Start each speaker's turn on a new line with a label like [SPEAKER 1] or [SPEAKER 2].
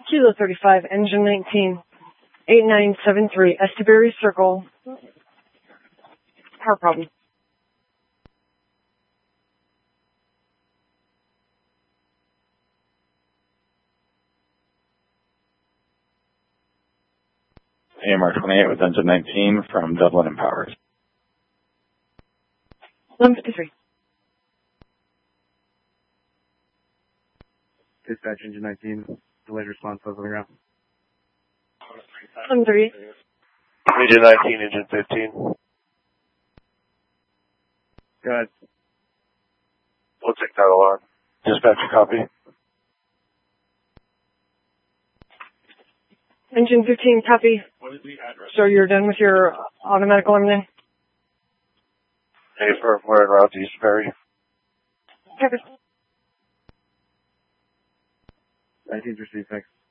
[SPEAKER 1] Kilo 35, engine 19, 8973, Esteberry Circle. Power problem.
[SPEAKER 2] AMR 28 with engine 19 from Dublin and Powers.
[SPEAKER 1] 1153.
[SPEAKER 3] Dispatch engine 19, delayed response over the ground.
[SPEAKER 1] 1138.
[SPEAKER 4] Engine 19, engine 15.
[SPEAKER 3] Go ahead.
[SPEAKER 4] We'll take that alarm. Dispatch a copy.
[SPEAKER 1] Engine 15, copy. So you're done with your automatic alarm then?
[SPEAKER 4] Hey, we're en route to Eastbury.
[SPEAKER 1] Copy.
[SPEAKER 3] 19's received, thanks.